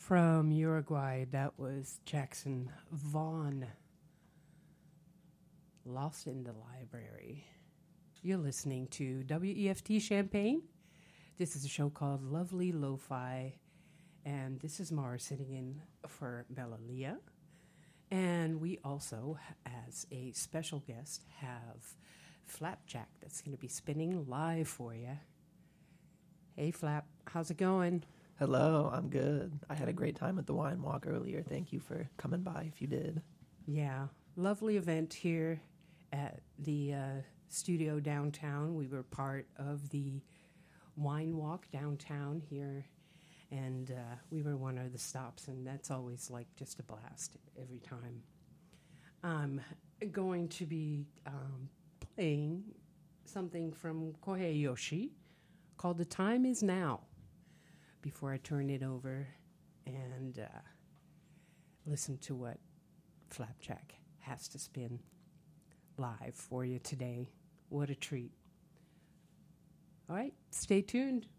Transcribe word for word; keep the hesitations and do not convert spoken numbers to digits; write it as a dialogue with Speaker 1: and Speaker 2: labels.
Speaker 1: From Uruguay, that was Jackson Vaughn. Lost in the Library. You're listening to W E F T Champaign. This is a show called Lovely Lo-Fi. And this is Mara sitting in for Bellalia. And we also, as a special guest, have Flapjack that's going to be spinning live for you. Hey, Flap, how's it going?
Speaker 2: Hello, I'm good. I had a great time at the wine walk earlier. Thank you for coming by if you did.
Speaker 1: Yeah, lovely event here at the uh, studio downtown. We were part of the wine walk downtown here, and uh, we were one of the stops, and that's always like just a blast every time. I'm going to be um, playing something from Kohei Yoshi called The Time Is Now before I turn it over and uh, listen to what Flapjack has to spin live for you today. What a treat. All right, stay tuned.